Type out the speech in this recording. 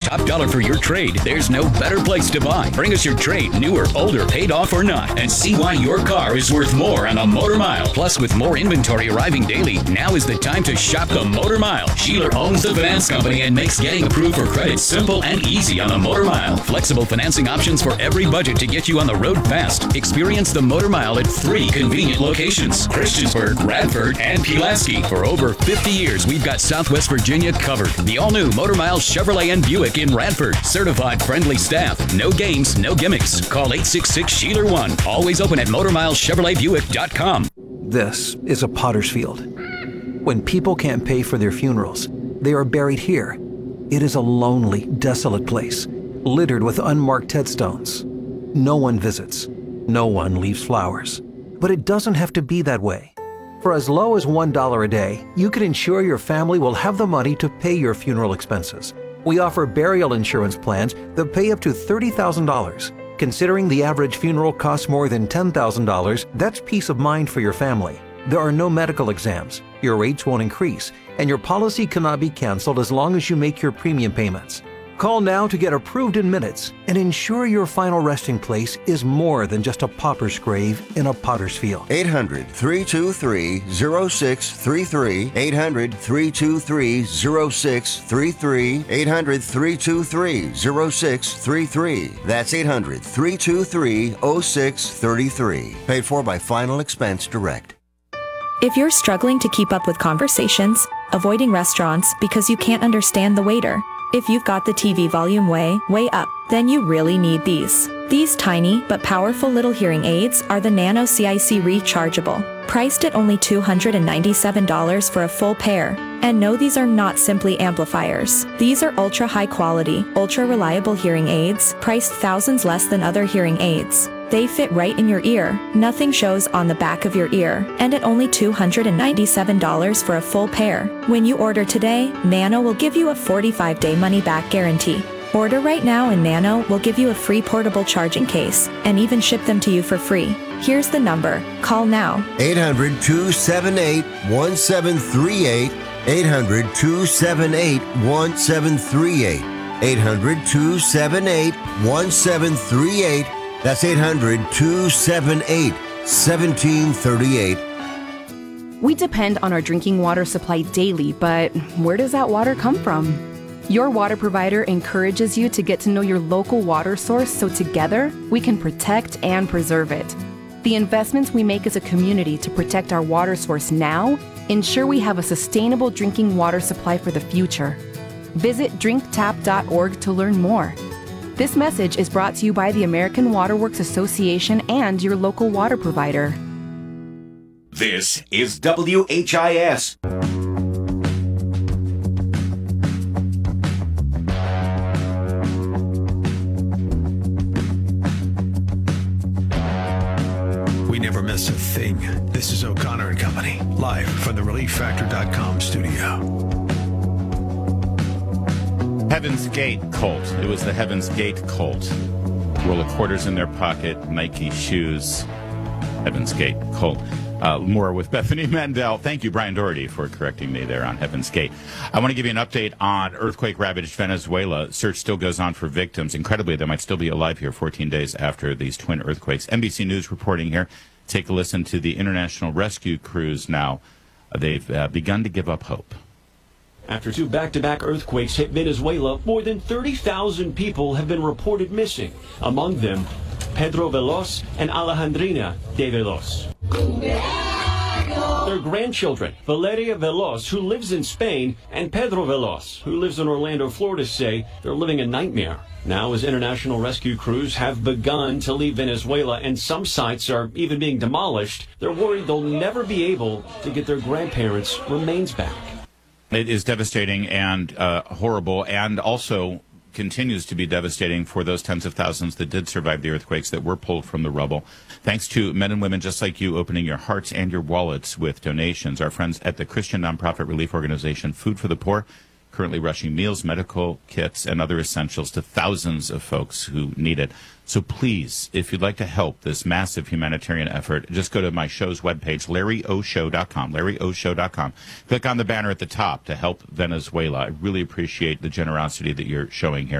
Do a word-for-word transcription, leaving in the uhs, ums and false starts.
top dollar for your trade, there's no better place to buy. Bring us your trade, new or older, paid off or not, and see why your car is worth more on a Motor Mile. Plus, with more inventory arriving daily, now is the time to shop the Motor Mile. Sheeler owns the finance company and makes getting approved for credit simple and easy on the Motor Mile. Flexible financing options for every budget to get you on the road fast. Experience the Motor Mile at three convenient locations: Christiansburg, Radford, and Pulaski. For over fifty years, we've got Southwest Virginia covered. The all-new Motor Mile Chevrolet and Buick in Radford. Certified friendly staff. No games, no gimmicks. Call eight six six, Sheeler one. Always open at motor mile chevrolet buick dot com. This is a potter's field. When people can't pay for their funerals, they are buried here. It is a lonely, desolate place, littered with unmarked headstones. No one visits. No one leaves flowers. But it doesn't have to be that way. For as low as one dollar a day, you can ensure your family will have the money to pay your funeral expenses. We offer burial insurance plans that pay up to thirty thousand dollars. Considering the average funeral costs more than ten thousand dollars, that's peace of mind for your family. There are no medical exams, your rates won't increase, and your policy cannot be canceled as long as you make your premium payments. Call now to get approved in minutes and ensure your final resting place is more than just a pauper's grave in a potter's field. eight hundred, three two three, zero six three three. eight hundred, three two three, zero six three three. eight hundred, three two three, zero six three three. That's eight hundred, three two three, zero six three three. Paid for by Final Expense Direct. If you're struggling to keep up with conversations, avoiding restaurants because you can't understand the waiter, if you've got the T V volume way, way up, then you really need these. These tiny but powerful little hearing aids are the Nano C I C Rechargeable, priced at only two hundred ninety-seven dollars for a full pair. And no, these are not simply amplifiers. These are ultra high quality, ultra reliable hearing aids, priced thousands less than other hearing aids. They fit right in your ear, nothing shows on the back of your ear, and at only two hundred ninety-seven dollars for a full pair. When you order today, Nano will give you a forty-five day money-back guarantee. Order right now and Nano will give you a free portable charging case, and even ship them to you for free. Here's the number. Call now. eight hundred, two seven eight, one seven three eight. eight hundred, two seven eight, one seven three eight. eight hundred, two seven eight, one seven three eight. That's eight hundred, two seven eight, one seven three eight. We depend on our drinking water supply daily, but where does that water come from? Your water provider encourages you to get to know your local water source so together we can protect and preserve it. The investments we make as a community to protect our water source now ensure we have a sustainable drinking water supply for the future. Visit drink tap dot org to learn more. This message is brought to you by the American Water Works Association and your local water provider. This is W H I S. We never miss a thing. This is O'Connor and Company, live from the relief factor dot com studio. Heaven's Gate cult. It was the Heaven's Gate cult. Roll of quarters in their pocket, Nike shoes. Heaven's Gate cult. Uh, more with Bethany Mandel. Thank you, Brian Doherty, for correcting me there on Heaven's Gate. I want to give you an update on earthquake-ravaged Venezuela. Search still goes on for victims. Incredibly, they might still be alive here fourteen days after these twin earthquakes. N B C News reporting here. Take a listen to the international rescue crews now. Uh, they've uh, begun to give up hope. After two back-to-back earthquakes hit Venezuela, more than thirty thousand people have been reported missing. Among them, Pedro Veloz and Alejandrina de Veloz. Their grandchildren, Valeria Veloz, who lives in Spain, and Pedro Veloz, who lives in Orlando, Florida, say they're living a nightmare. Now, as international rescue crews have begun to leave Venezuela and some sites are even being demolished, they're worried they'll never be able to get their grandparents' remains back. It is devastating and uh, horrible, and also continues to be devastating for those tens of thousands that did survive the earthquakes that were pulled from the rubble. Thanks to men and women just like you opening your hearts and your wallets with donations. Our friends at the Christian nonprofit relief organization Food for the Poor, currently rushing meals, medical kits, and other essentials to thousands of folks who need it. So please, if you'd like to help this massive humanitarian effort, just go to my show's webpage, larry o show dot com, larry o show dot com. Click on the banner at the top to help Venezuela. I really appreciate the generosity that you're showing here.